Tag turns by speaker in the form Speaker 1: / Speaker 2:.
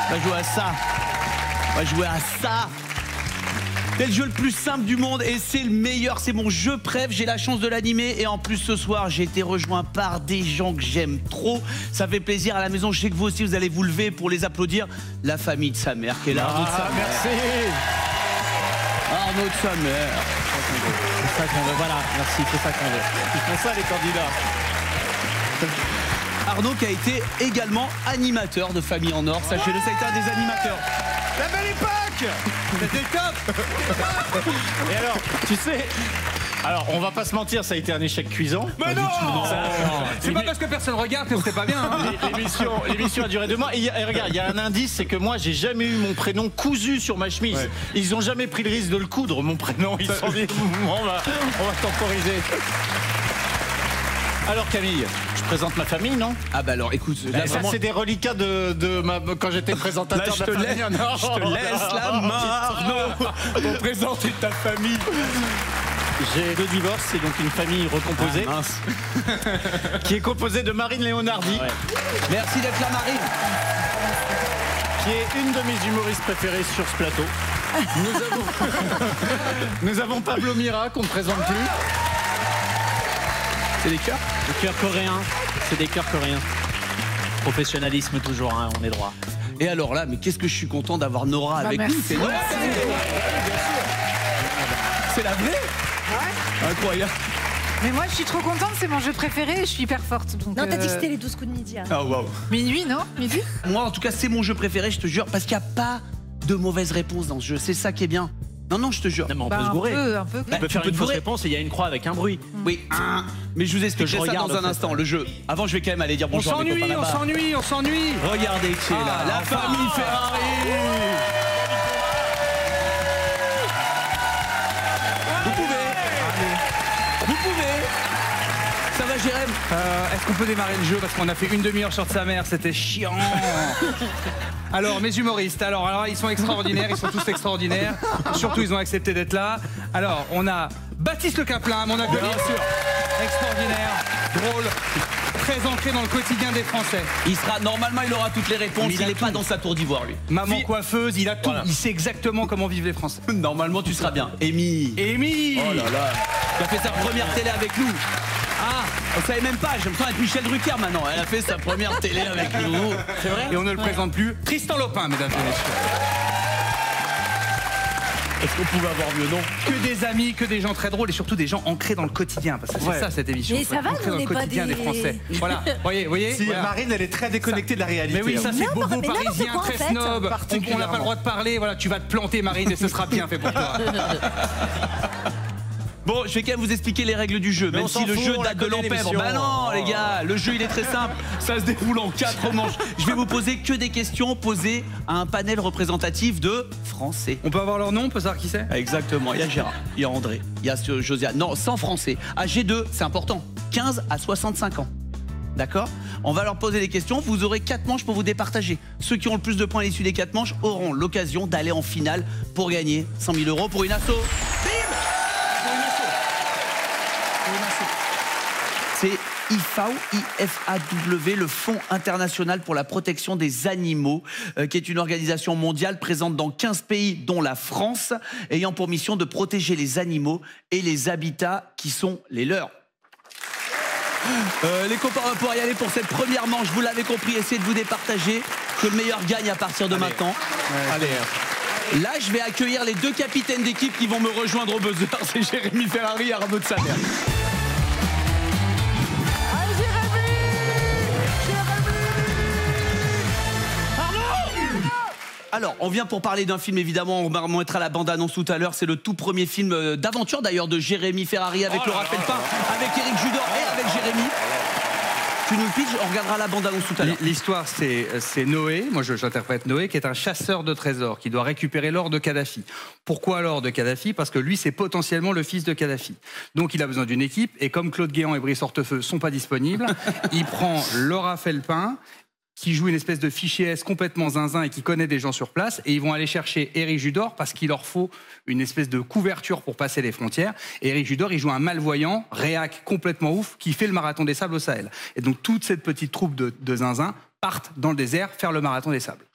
Speaker 1: On va jouer à ça. On va jouer à ça. C'est le jeu le plus simple du monde et c'est le meilleur, c'est mon jeu préf, j'ai la chance de l'animer et en plus ce soir j'ai été rejoint par des gens que j'aime trop. Ça fait plaisir à la maison, je sais que vous aussi vous allez vous lever pour les applaudir. La famille de sa mère qui est là. Arnaud de sa mère.
Speaker 2: Merci.
Speaker 1: Arnaud de sa mère.
Speaker 2: C'est ça qu'on veut, voilà, merci, c'est ça qu'on veut. Ils font ça les candidats.
Speaker 1: Arnaud qui a été également animateur de Famille en Or, sachez-le, ça a été un des animateurs.
Speaker 2: La belle époque. C'était top. Et alors, tu sais... Alors, on va pas se mentir, ça a été un échec cuisant.
Speaker 3: Mais non, c'est pas parce que personne regarde que c'était pas bien. Hein.
Speaker 2: L'émission a duré 2 mois. Et regarde, il y a un indice, c'est que moi, j'ai jamais eu mon prénom cousu sur ma chemise. Ouais. Ils ont jamais pris le risque de le coudre, mon prénom. Ils se sont dit, on va temporiser. Alors Camille, je présente ma famille, non?
Speaker 1: Ah bah alors écoute,
Speaker 2: là, ça c'est des reliquats de quand j'étais présentateur de la famille.
Speaker 1: Je te laisse la main, Arnaud, pour présenter ta famille.
Speaker 2: J'ai 2 divorces, c'est donc une famille recomposée.
Speaker 1: Ah, mince.
Speaker 2: Qui est composée de Marine Léonardi. Ouais.
Speaker 1: Merci d'être là, Marine.
Speaker 2: Qui est une de mes humoristes préférées sur ce plateau. Nous avons Pablo Mira, qu'on ne présente plus.
Speaker 1: C'est des cœurs?
Speaker 4: Des cœurs coréens, c'est des cœurs coréens. Professionnalisme toujours, hein, on est droit.
Speaker 1: Et alors là, mais qu'est-ce que je suis content d'avoir Nora avec nous. C'est Nora. C'est la vraie? Ouais. Incroyable.
Speaker 5: Mais moi je suis trop contente, c'est mon jeu préféré et je suis hyper forte. Donc
Speaker 6: non, t'as dit que c'était les 12 coups de midi. Hein.
Speaker 1: Ah waouh.
Speaker 5: Minuit, non? Midi?
Speaker 1: Moi en tout cas c'est mon jeu préféré, je te jure, parce qu'il n'y a pas de mauvaise réponse dans ce jeu, c'est ça qui est bien. Non, je te jure.
Speaker 4: Non, mais on peut se gourer.
Speaker 5: Un peu.
Speaker 4: Tu peux faire une fausse réponse et il y a une croix avec un bruit.
Speaker 1: Oui, mais je vous expliquerai ça dans un instant, le jeu. Avant, je vais quand même aller dire bonjour à mes copains là-bas.
Speaker 3: On s'ennuie.
Speaker 1: Regardez qui est là, la famille Ferrari. Vous pouvez. Ça va, Jérém?
Speaker 3: Est-ce qu'on peut démarrer le jeu parce qu'on a fait une demi-heure sur de sa mère, c'était chiant. Alors, mes humoristes, alors, ils sont extraordinaires, ils sont tous extraordinaires. Surtout, ils ont accepté d'être là. Alors, on a Baptiste Le Caplin, mon acolyte. Bien sûr. Extraordinaire, drôle, très ancré dans le quotidien des Français.
Speaker 1: Normalement, il aura toutes les réponses. Il n'est pas dans sa tour d'ivoire, lui.
Speaker 3: Maman coiffeuse, il a tout. Voilà. Il sait exactement comment vivent les Français.
Speaker 1: Normalement, tu seras bien. Amy.
Speaker 3: Oh
Speaker 1: là là. Elle a fait sa première télé avec nous. Ah, on savait même pas, j'ai l'impression d'être Michel Drucker maintenant. Elle a fait sa première télé avec nous.
Speaker 3: C'est vrai? Et on ne le présente plus. Tristan Lopin, mesdames et messieurs.
Speaker 1: Est-ce qu'on pouvait avoir mieux, non?
Speaker 3: Que des amis, que des gens très drôles et surtout des gens ancrés dans le quotidien. Parce que c'est ça cette émission.
Speaker 6: Mais ça va,
Speaker 3: ancrés dans le quotidien des Français. Voilà, voyez
Speaker 2: si, voilà. Marine, elle est très déconnectée de la réalité.
Speaker 3: Mais oui, ça c'est bobo parisien, très snob. On n'a pas le droit de parler. Voilà, tu vas te planter, Marine, et ce sera bien fait pour toi.
Speaker 1: Bon, je vais quand même vous expliquer les règles du jeu, même si le jeu date de l'Empèvre. Bah non, les gars, le jeu il est très simple. Ça se déroule en 4 manches. Je vais vous poser que des questions posées à un panel représentatif de Français.
Speaker 3: On peut avoir leur nom, on peut savoir qui c'est?
Speaker 1: Exactement, il y a Gérard, il y a André, il y a Josiane. Non, 100 Français. Âgés de, c'est important, 15 à 65 ans. D'accord? On va leur poser des questions, vous aurez 4 manches pour vous départager. Ceux qui ont le plus de points à l'issue des 4 manches auront l'occasion d'aller en finale pour gagner 100 000 € pour une asso. C'est IFAW, le Fonds international pour la protection des animaux, qui est une organisation mondiale présente dans 15 pays, dont la France, ayant pour mission de protéger les animaux et les habitats qui sont les leurs. Les copains, on va pouvoir y aller pour cette première manche, vous l'avez compris, essayez de vous départager, que le meilleur gagne à partir de maintenant.
Speaker 3: Allez.
Speaker 1: Là, je vais accueillir les 2 capitaines d'équipe qui vont me rejoindre au buzzer, c'est Jérémy Ferrari et Arnaud de sa mère. Alors, on vient pour parler d'un film, évidemment, on mettra la bande-annonce tout à l'heure. C'est le tout premier film d'aventure, d'ailleurs, de Jérémy Ferrari avec Laura Felpin, avec Éric Judor et avec Jérémy. Tu nous pitches, on regardera la bande-annonce tout à l'heure.
Speaker 3: L'histoire, c'est Noé, moi j'interprète Noé, qui est un chasseur de trésors, qui doit récupérer l'or de Kadhafi. Pourquoi l'or de Kadhafi? Parce que lui, c'est potentiellement le fils de Kadhafi. Donc il a besoin d'une équipe, et comme Claude Guéant et Brice Hortefeux sont pas disponibles, il prend Laura Felpin, qui joue une espèce de fichier S complètement zinzin et qui connaît des gens sur place, et ils vont aller chercher Éric Judor parce qu'il leur faut une espèce de couverture pour passer les frontières. Et Éric Judor, il joue un malvoyant, réac complètement ouf, qui fait le marathon des sables au Sahel. Et donc toute cette petite troupe de zinzin partent dans le désert faire le marathon des sables.